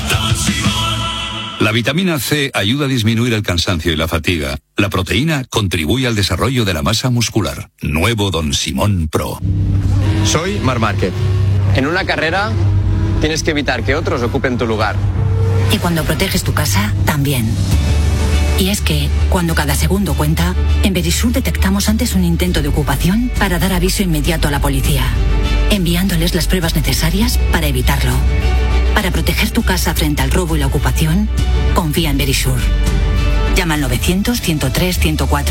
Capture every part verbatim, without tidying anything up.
La vitamina C ayuda a disminuir el cansancio y la fatiga. La proteína contribuye al desarrollo de la masa muscular. Nuevo Don Simón Pro. Soy Marc Márquez. En una carrera tienes que evitar que otros ocupen tu lugar. Y cuando proteges tu casa, también. Y es que, cuando cada segundo cuenta, en Verisur detectamos antes un intento de ocupación para dar aviso inmediato a la policía, enviándoles las pruebas necesarias para evitarlo. Para proteger tu casa frente al robo y la ocupación, confía en Verisur. Llama al novecientos, ciento tres, ciento cuatro.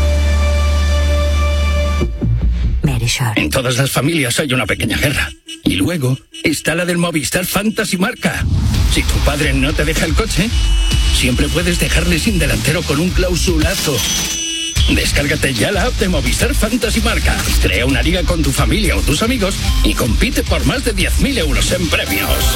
Verisur. En todas las familias hay una pequeña guerra. Y luego está la del Movistar Fantasy Marca. Si tu padre no te deja el coche, siempre puedes dejarle sin delantero con un clausulazo. Descárgate ya la app de Movistar Fantasy Marca. Crea una liga con tu familia o tus amigos y compite por más de diez mil euros en premios.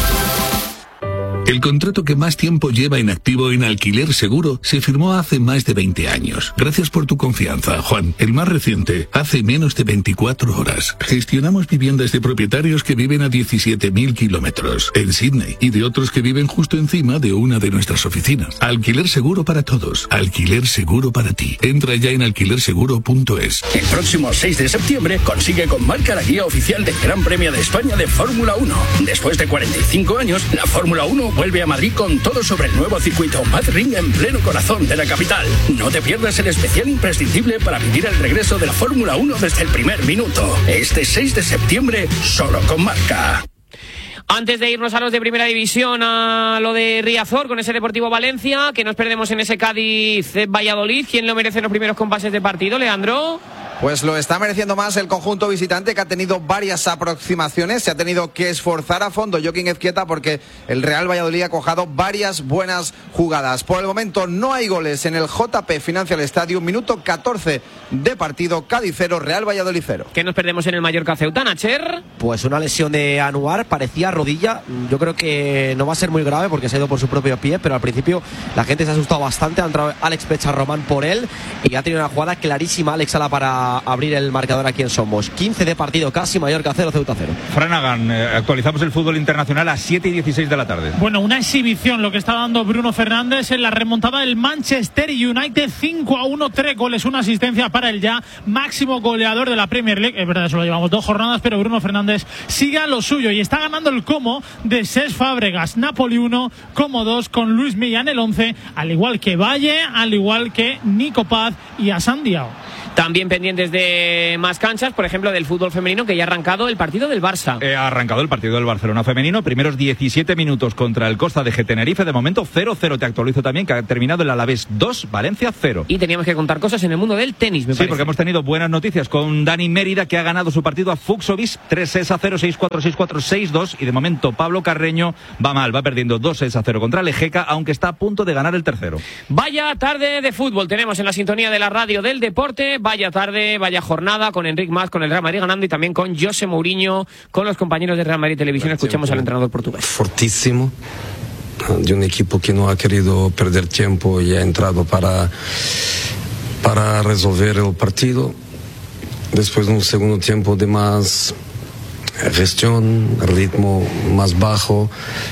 El contrato que más tiempo lleva inactivo en Alquiler Seguro se firmó hace más de veinte años. Gracias por tu confianza, Juan. El más reciente, hace menos de veinticuatro horas. Gestionamos viviendas de propietarios que viven a diecisiete mil kilómetros en Sydney y de otros que viven justo encima de una de nuestras oficinas. Alquiler Seguro para todos. Alquiler Seguro para ti. Entra ya en alquiler seguro punto es. El próximo seis de septiembre consigue con Marca la guía oficial del Gran Premio de España de Fórmula uno. Después de cuarenta y cinco años, la Fórmula uno vuelve a Madrid con todo sobre el nuevo circuito Mad Ring en pleno corazón de la capital. No te pierdas el especial imprescindible para vivir el regreso de la Fórmula uno desde el primer minuto. Este seis de septiembre, solo con Marca. Antes de irnos a los de Primera División, a lo de Riazor con ese Deportivo Valencia, que nos perdemos en ese Cádiz-Valladolid. ¿Quién lo merece en los primeros compases de partido, Leandro? Pues lo está mereciendo más el conjunto visitante, que ha tenido varias aproximaciones, se ha tenido que esforzar a fondo Joaquín Ezquieta porque el Real Valladolid ha cojado varias buenas jugadas. Por el momento no hay goles en el J P Financial Stadium, minuto catorce de partido, Cádiz cero, Real Valladolid cero. ¿Qué nos perdemos en el Mallorca Ceuta, Nacher? Pues una lesión de Anuar, parecía rodilla, yo creo que no va a ser muy grave porque se ha ido por su propio pie, pero al principio la gente se ha asustado bastante, ha entrado Alex Pecharromán por él y ha tenido una jugada clarísima Alex Sala para abrir el marcador aquí en Somos. quince de partido casi, Mallorca cero, Ceuta cero. Flanagan, eh, actualizamos el fútbol internacional a siete y dieciséis de la tarde. Bueno, una exhibición lo que está dando Bruno Fernández en la remontada del Manchester United, cinco a uno, tres goles, una asistencia para el ya máximo goleador de la Premier League. Es verdad, solo llevamos dos jornadas, pero Bruno Fernández sigue a lo suyo y está ganando el Como de Cesc Fábregas. Napoli uno, Como dos, con Luis Milla en el once, al igual que Valle, al igual que Nico Paz y Hassan Diao. También pendientes de más canchas, por ejemplo, del fútbol femenino, que ya ha arrancado el partido del Barça. Eh, ha arrancado el partido del Barcelona femenino, primeros diecisiete minutos contra el Costa de G Tenerife, de momento cero cero. Te actualizo también que ha terminado el Alavés dos, Valencia cero. Y teníamos que contar cosas en el mundo del tenis, me sí, parece. porque hemos tenido buenas noticias con Dani Mérida, que ha ganado su partido a Fuxovic tres seis a cero, seis cuatro, seis cuatro, seis dos, y de momento Pablo Carreño va mal, va perdiendo dos seis a cero contra Lejeca, aunque está a punto de ganar el tercero. Vaya tarde de fútbol tenemos en la sintonía de la radio del deporte, vaya tarde, vaya jornada, con Enric Mas, con el Real Madrid ganando y también con José Mourinho, con los compañeros de Real Madrid Televisión. Escuchamos al entrenador portugués. Fortísimo, de un equipo que no ha querido perder tiempo y ha entrado para, para resolver el partido. Después de un segundo tiempo de más gestión, ritmo más bajo,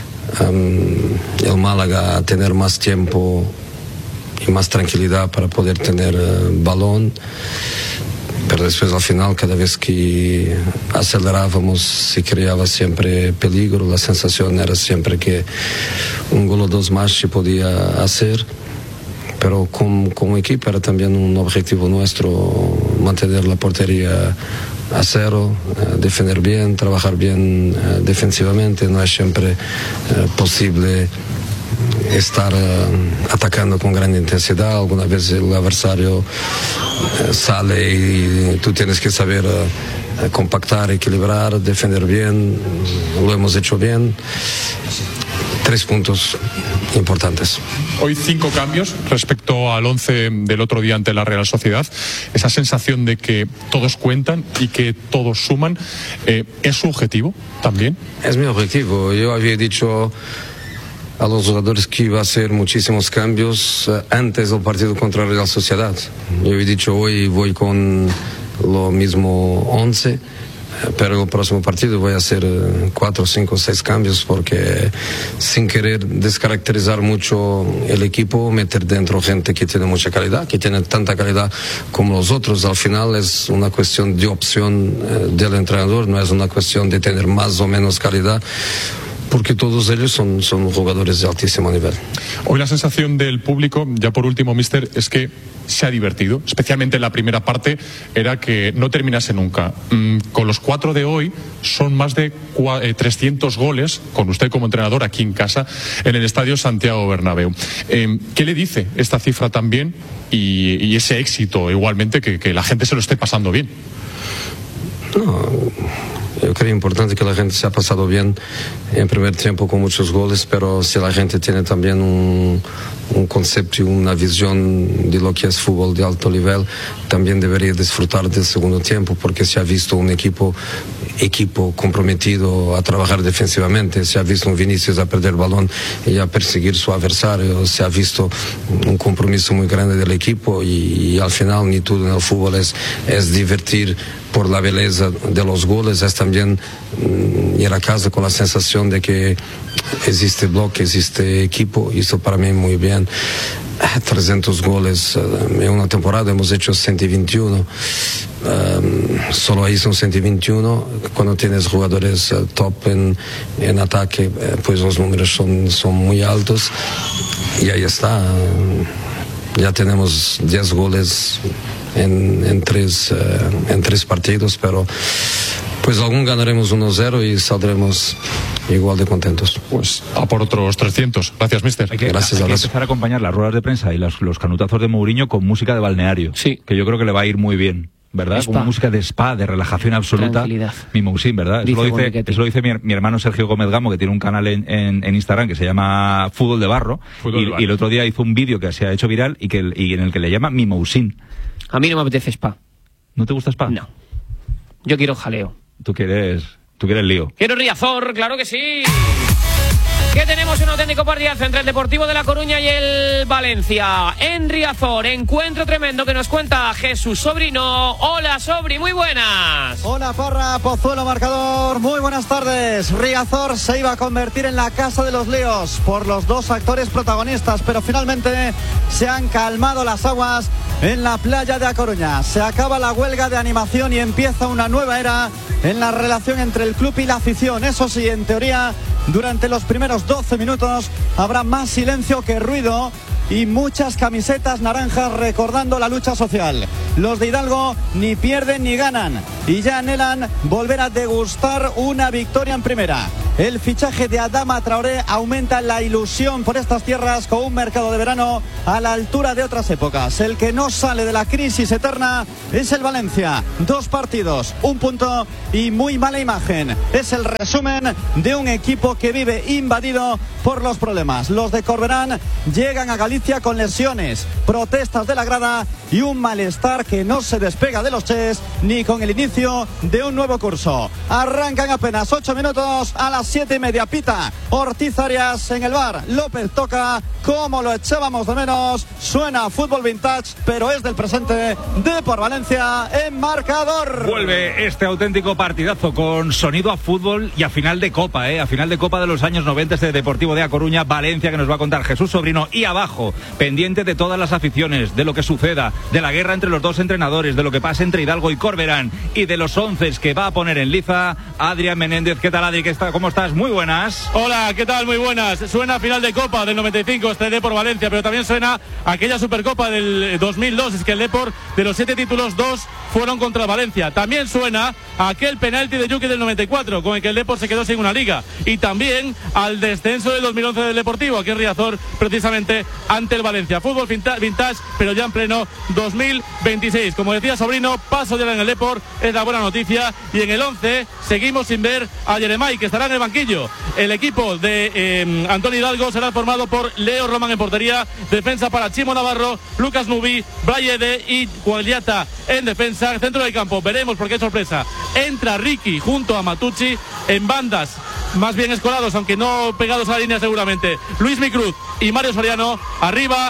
um, el Málaga a tener más tiempo y más tranquilidad para poder tener uh, balón. Pero después al final, cada vez que acelerábamos se creaba siempre peligro, la sensación era siempre que un gol o dos más se podía hacer, pero como, como equipo era también un objetivo nuestro mantener la portería a cero, eh, defender bien, trabajar bien eh, defensivamente. No es siempre eh, posible estar uh, atacando con gran intensidad. Alguna vez el adversario uh, sale y tú tienes que saber uh, compactar, equilibrar, defender bien. Lo hemos hecho bien. Tres puntos importantes. Hoy cinco cambios respecto al once del otro día ante la Real Sociedad. Esa sensación de que todos cuentan y que todos suman, eh, ¿es su objetivo también? Es mi objetivo. Yo había dicho a los jugadores que iba a hacer muchísimos cambios uh, antes del partido contra la Real Sociedad. Yo he dicho hoy voy con lo mismo once. pero el próximo partido voy a hacer cuatro, cinco, seis cambios porque sin querer descaracterizar mucho el equipo, meter dentro gente que tiene mucha calidad, que tiene tanta calidad como los otros. Al final es una cuestión de opción eh, del entrenador, no es una cuestión de tener más o menos calidad, porque todos ellos son, son jugadores de altísimo nivel. Hoy la sensación del público, ya por último, mister, es que se ha divertido, especialmente en la primera parte, era que no terminase nunca. Mm, con los cuatro de hoy son más de eh, trescientos goles, con usted como entrenador aquí en casa, en el Estadio Santiago Bernabéu. Eh, ¿Qué le dice esta cifra también y, y ese éxito igualmente, que, que la gente se lo esté pasando bien? No, yo creo importante que la gente se ha pasado bien en primer tiempo con muchos goles, pero si la gente tiene también un, un concepto y una visión de lo que es fútbol de alto nivel, también debería disfrutar del segundo tiempo, porque se ha visto un equipo equipo comprometido a trabajar defensivamente, se ha visto un Vinicius a perder el balón y a perseguir su adversario, se ha visto un compromiso muy grande del equipo y, y al final ni todo en el fútbol es, es divertir por la belleza de los goles, es también mm, ir a casa con la sensación de que existe bloque, existe equipo, y eso para mí muy bien. trescientos goles en una temporada, hemos hecho ciento veintiuno, um, solo ahí son ciento veintiuno. Cuando tienes jugadores uh, top en, en ataque, uh, pues los números son, son muy altos, y ahí está, uh, ya tenemos diez goles en, en, tres, uh, en tres partidos, pero pues algún ganaremos uno cero y saldremos igual de contentos. Pues a por otros trescientos. Gracias, mister. Hay que, Gracias, hay que abrazo. empezar a acompañar las ruedas de prensa y las, los canutazos de Mourinho con música de balneario. Sí. Que yo creo que le va a ir muy bien, ¿verdad? Spa. Con música de spa, de relajación absoluta. Tranquilidad. Mi Mousin, ¿verdad? Dice Eso lo dice, Bonichetti. eso lo dice mi, mi hermano Sergio Gómez Gamo, que tiene un canal en, en, en Instagram que se llama Fútbol de Barro. Fútbol y, de Barro. y el otro día hizo un vídeo que se ha hecho viral y, que, y en el que le llama Mi Mousin. A mí no me apetece spa. ¿No te gusta spa? No. Yo quiero jaleo. Tú quieres, tú quieres lío. Quiero Riazor, claro que sí. Que tenemos un auténtico partidazo entre el Deportivo de La Coruña y el Valencia. En Riazor, encuentro tremendo que nos cuenta Jesús Sobrino. Hola, Sobri, muy buenas. Hola, Parra, Pozuelo marcador. Muy buenas tardes. Riazor se iba a convertir en la casa de los líos por los dos actores protagonistas, pero finalmente se han calmado las aguas en la playa de A Coruña. Se acaba la huelga de animación y empieza una nueva era en la relación entre el club y la afición. Eso sí, en teoría, durante los primeros doce minutos habrá más silencio que ruido y muchas camisetas naranjas recordando la lucha social. Los de Hidalgo ni pierden ni ganan y ya anhelan volver a degustar una victoria en primera. El fichaje de Adama Traoré aumenta la ilusión por estas tierras con un mercado de verano a la altura de otras épocas. El que no sale de la crisis eterna es el Valencia. Dos partidos, un punto y muy mala imagen. Es el resumen de un equipo que vive invadido por los problemas. Los de Corberán llegan a Galicia con lesiones, protestas de la grada y un malestar que no se despega de los Ches ni con el inicio de un nuevo curso. Arrancan apenas ocho minutos, a las siete y media pita Ortiz Arias en el bar. López toca, como lo echábamos de menos. Suena fútbol vintage, pero es del presente. De por Valencia en marcador. Vuelve este auténtico partidazo con sonido a fútbol y a final de Copa, ¿eh? A final de Copa de los años noventa, este Deportivo de A Coruña, Valencia, que nos va a contar Jesús Sobrino. Y abajo, pendiente de todas las aficiones, de lo que suceda, de la guerra entre los dos entrenadores, de lo que pase entre Hidalgo y Corberán y de los once que va a poner en liza Adrián Menéndez. ¿Qué tal, Adri? ¿Qué está? ¿Cómo estás? Muy buenas. Hola, ¿qué tal? Muy buenas. Suena final de Copa del noventa y cinco, este Depor Valencia, pero también suena aquella Supercopa del dos mil dos. Es que el Depor, de los siete títulos, dos fueron contra el Valencia. También suena aquel penalti de Yuki del noventa y cuatro, con el que el Depor se quedó sin una liga. Y también al descenso del dos mil once del Deportivo, aquí en Riazor, precisamente ante el Valencia. Fútbol vintage, pero ya en pleno dos mil veintiséis. Como decía Sobrino, paso ya en el Depor, es la buena noticia. Y en el once seguimos sin ver a Yeremay, que estará en el banquillo. El equipo de eh, Antonio Hidalgo será formado por Leo Román en portería, defensa para Chimo Navarro, Lucas Nubi, Brayede y Guagliata en defensa. Centro del campo, veremos porque hay sorpresa. Entra Ricky junto a Matucci en bandas, más bien escolados, aunque no pegados a la línea seguramente. Luis Micruz y Mario Soriano arriba.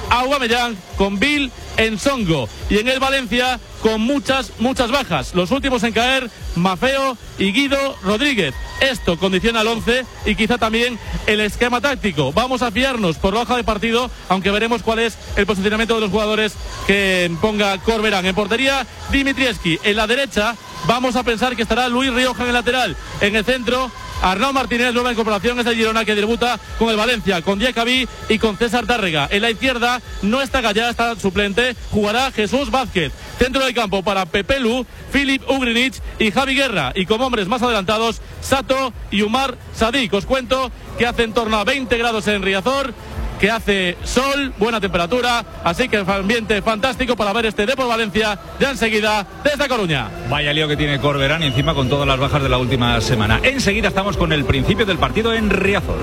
Aubameyang, con Bill Ensongo. Y en el Valencia, con muchas, muchas bajas. Los últimos en caer, Mafeo y Guido Rodríguez. Esto condiciona al once y quizá también el esquema táctico. Vamos a fiarnos por la hoja de partido, aunque veremos cuál es el posicionamiento de los jugadores que ponga Corberán. En portería, Dimitrievski. En la derecha, vamos a pensar que estará Luis Rioja en el lateral. En el centro, Arnau Martínez, nueva incorporación, es el Girona, que debuta con el Valencia, con Diacabí y con César Tárrega. En la izquierda no está Gallá, está suplente, jugará Jesús Vázquez. Centro del campo para Pepe Lu, Filip Ugrinic y Javi Guerra. Y como hombres más adelantados, Sato y Umar Sadik. Os cuento que hace en torno a veinte grados en Riazor, que hace sol, buena temperatura, así que ambiente fantástico para ver este Depor Valencia ya enseguida desde Coruña. Vaya lío que tiene Corberán y encima con todas las bajas de la última semana. Enseguida estamos con el principio del partido en Riazor.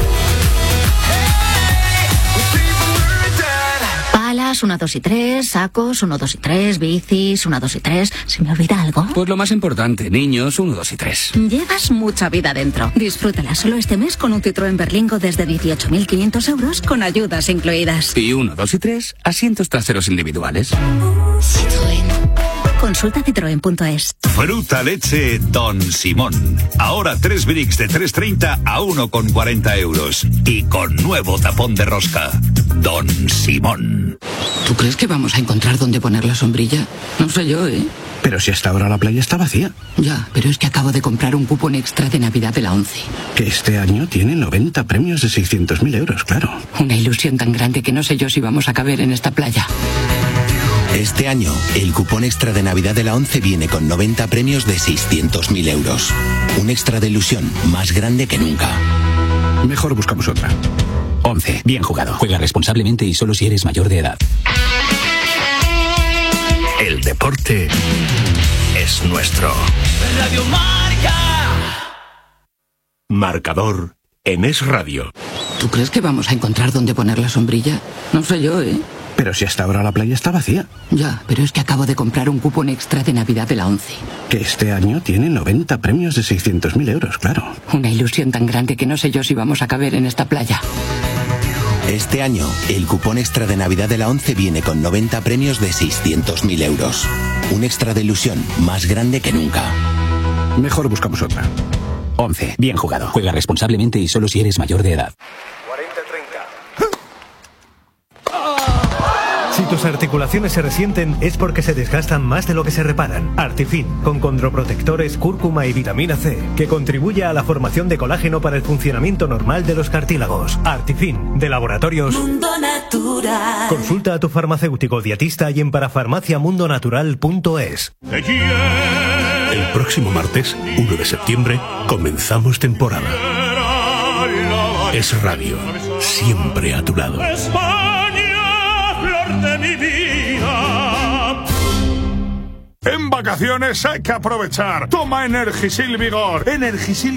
Palas, una, dos y tres, sacos, uno, dos y tres, bicis, una, dos y tres. ¿Se me olvida algo? Pues lo más importante, niños, uno, dos y tres. Llevas mucha vida dentro. Disfrútala solo este mes con un Citroën Berlingo desde dieciocho mil quinientos euros con ayudas incluidas. Y uno, dos y tres, asientos traseros individuales. Citroën. Consulta citroen punto es. Fruta leche Don Simón. Ahora tres bricks de tres treinta a uno con cuarenta euros. Y con nuevo tapón de rosca. Don Simón. ¿Tú crees que vamos a encontrar dónde poner la sombrilla? No sé yo, ¿eh? Pero si hasta ahora la playa está vacía. Ya, pero es que acabo de comprar un cupón extra de Navidad de la ONCE. Que este año tiene noventa premios de seiscientos mil euros, claro. Una ilusión tan grande que no sé yo si vamos a caber en esta playa. Este año, el cupón extra de Navidad de la ONCE viene con noventa premios de seiscientos mil euros. Un extra de ilusión más grande que nunca. Mejor buscamos otra. ONCE, bien jugado. Juega responsablemente y solo si eres mayor de edad. El deporte es nuestro. Radio Marca. Marcador en Es Radio. ¿Tú crees que vamos a encontrar dónde poner la sombrilla? No sé yo, ¿eh? Pero si hasta ahora la playa está vacía. Ya, pero es que acabo de comprar un cupón extra de Navidad de la ONCE. Que este año tiene noventa premios de seiscientos mil euros, claro. Una ilusión tan grande que no sé yo si vamos a caber en esta playa. Este año, el cupón extra de Navidad de la ONCE viene con noventa premios de seiscientos mil euros. Un extra de ilusión más grande que nunca. Mejor buscamos otra. ONCE, bien jugado. Juega responsablemente y solo si eres mayor de edad. Si tus articulaciones se resienten es porque se desgastan más de lo que se reparan. Artifin, con condroprotectores, cúrcuma y vitamina C, que contribuye a la formación de colágeno para el funcionamiento normal de los cartílagos. Artifin, de Laboratorios Mundo Natural. Consulta a tu farmacéutico dietista y en parafarmacia mundo natural punto es. El próximo martes, uno de septiembre, comenzamos temporada. Es Radio, siempre a tu lado. De mi vida. En vacaciones hay que aprovechar. Toma Energisil Vigor. Energisil